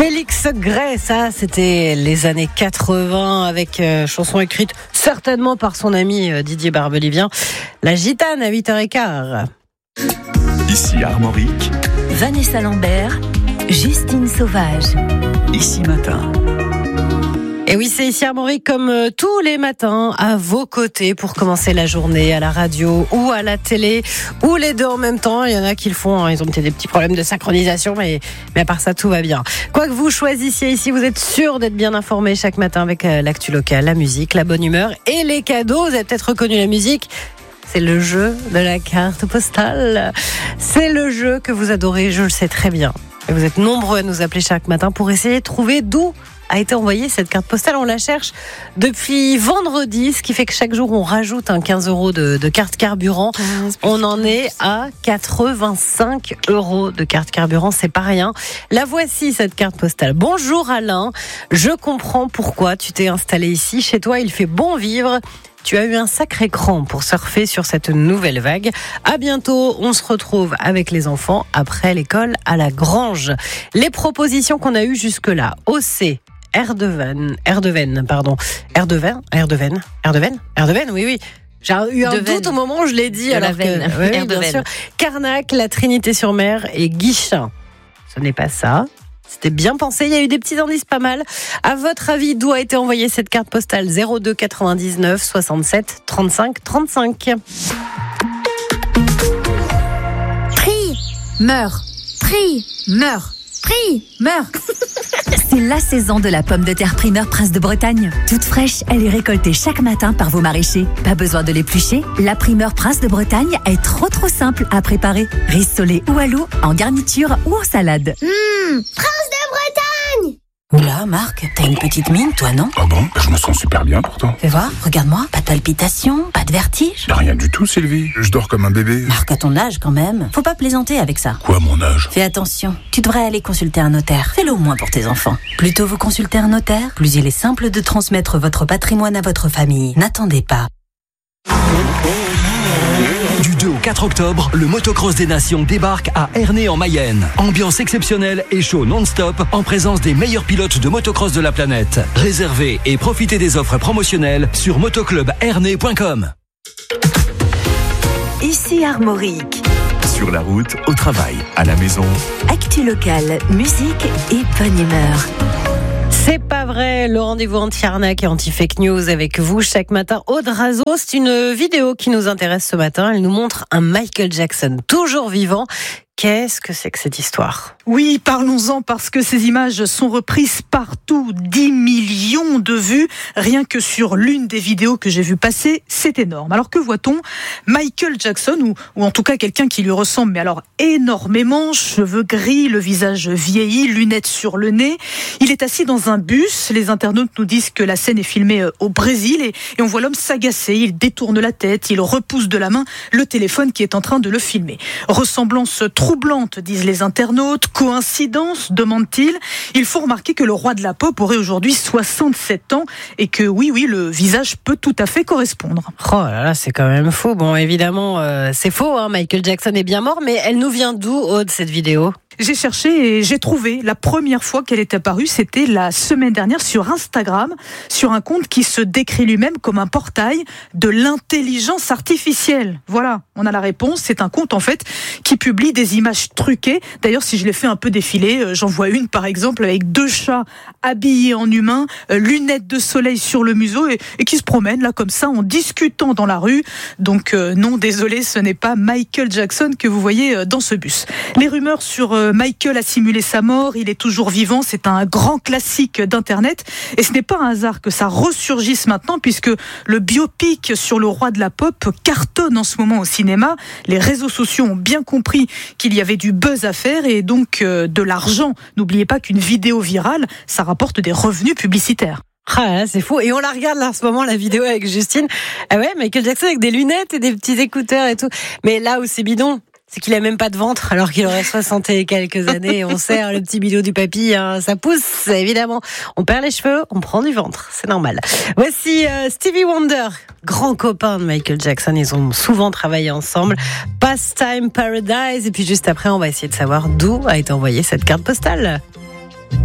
Félix Gray, ça c'était les années 80 avec chanson écrite certainement par son ami Didier Barbelivien. La gitane à 8h15. Ici Armorique, Vanessa Lambert, Justine Sauvage. Ici Matin. Et oui, c'est ici Armorique comme tous les matins à vos côtés pour commencer la journée à la radio ou à la télé ou les deux en même temps. Il y en a qui le font, ils ont peut-être des petits problèmes de synchronisation, mais à part ça, tout va bien. Quoi que vous choisissiez ici, vous êtes sûr d'être bien informé chaque matin avec l'actu locale, la musique, la bonne humeur et les cadeaux. Vous avez peut-être reconnu la musique. C'est le jeu de la carte postale. C'est le jeu que vous adorez, je le sais très bien. Et vous êtes nombreux à nous appeler chaque matin pour essayer de trouver d'où a été envoyée cette carte postale. On la cherche depuis vendredi, ce qui fait que chaque jour on rajoute un 15 € de carte carburant. On en est à 85 € de carte carburant, c'est pas rien. La voici cette carte postale. Bonjour Alain, je comprends pourquoi tu t'es installé ici. Chez toi il fait bon vivre. Tu as eu un sacré cran pour surfer sur cette nouvelle vague. À bientôt, on se retrouve avec les enfants après l'école à la Grange. Les propositions qu'on a eues jusque-là. OC, Erdeven, oui. J'ai eu un doute au moment où je l'ai dit. De alors la veine. que, oui, bien sûr. Carnac, la Trinité-sur-Mer et Guichin. Ce n'est pas ça. C'était bien pensé, il y a eu des petits indices pas mal. À votre avis, d'où a été envoyée cette carte postale? 02 99 67 35 35. Prie, meurs, prie, meurs, prie, meurs. C'est la saison de la pomme de terre primeur Prince de Bretagne. Toute fraîche, elle est récoltée chaque matin par vos maraîchers. Pas besoin de l'éplucher. La primeur Prince de Bretagne est trop simple à préparer. Rissolée ou à l'eau, en garniture ou en salade. Prince de Bretagne! Oula, Marc, t'as une petite mine, toi, non? Ah bon? Je me sens super bien pourtant. Fais voir, regarde-moi. Pas de palpitations, pas de vertige. Rien du tout, Sylvie. Je dors comme un bébé. Marc, à ton âge, quand même. Faut pas plaisanter avec ça. Quoi, mon âge? Fais attention, tu devrais aller consulter un notaire. Fais-le au moins pour tes enfants. Plus tôt vous consultez un notaire, plus il est simple de transmettre votre patrimoine à votre famille. N'attendez pas. Du 2 au 4 octobre, le Motocross des Nations débarque à Ernée en Mayenne. Ambiance exceptionnelle et show non-stop en présence des meilleurs pilotes de motocross de la planète. Réservez et profitez des offres promotionnelles sur motoclubernée.com. Ici Armorique. Sur la route, au travail, à la maison. Actu locale, musique et bonne humeur. C'est pas vrai, le rendez-vous anti-arnaque et anti-fake news avec vous chaque matin. Aude Razo, c'est une vidéo qui nous intéresse ce matin. Elle nous montre un Michael Jackson toujours vivant. Qu'est-ce que c'est que cette histoire ? Oui, parlons-en parce que ces images sont reprises partout. 10 millions de vues, rien que sur l'une des vidéos que j'ai vues passer, c'est énorme. Alors que voit-on ? Michael Jackson, ou en tout cas quelqu'un qui lui ressemble, mais alors énormément, cheveux gris, le visage vieilli, lunettes sur le nez. Il est assis dans un bus, les internautes nous disent que la scène est filmée au Brésil et on voit l'homme s'agacer, il détourne la tête, il repousse de la main le téléphone qui est en train de le filmer. Ressemblance troublante, disent les internautes. Coïncidence, demandent-ils. Il faut remarquer que le roi de la pop aurait aujourd'hui 67 ans et que oui, le visage peut tout à fait correspondre. Oh là là, c'est quand même faux. Bon, évidemment, c'est faux, hein. Michael Jackson est bien mort, mais elle nous vient d'où, Aude, cette vidéo ? J'ai cherché et j'ai trouvé la première fois qu'elle est apparue, c'était la semaine dernière sur Instagram, sur un compte qui se décrit lui-même comme un portail de l'intelligence artificielle. Voilà, on a la réponse. C'est un compte en fait qui publie des images truquées. D'ailleurs, si je les fais un peu défiler, j'en vois une par exemple avec 2 chats habillés en humains, lunettes de soleil sur le museau et qui se promènent là comme ça en discutant dans la rue. Donc non, désolé, ce n'est pas Michael Jackson que vous voyez dans ce bus. Les rumeurs sur Michael a simulé sa mort, il est toujours vivant, c'est un grand classique d'Internet et ce n'est pas un hasard que ça ressurgisse maintenant puisque le biopic sur le roi de la pop cartonne en ce moment au cinéma. Les réseaux sociaux ont bien compris qu'il y avait du buzz à faire et donc de l'argent. N'oubliez pas qu'une vidéo virale, ça rapporte des revenus publicitaires. Ah, c'est fou. Et on la regarde là en ce moment, la vidéo avec Justine. Ah ouais, Michael Jackson avec des lunettes et des petits écouteurs et tout. Mais là où c'est bidon, c'est qu'il a même pas de ventre alors qu'il aurait 60 et quelques années. On sert le petit bidon du papy, hein, ça pousse évidemment. On perd les cheveux, on prend du ventre, c'est normal. Voici Stevie Wonder, grand copain de Michael Jackson. Ils ont souvent travaillé ensemble. Pastime Paradise. Et puis juste après, on va essayer de savoir d'où a été envoyée cette carte postale.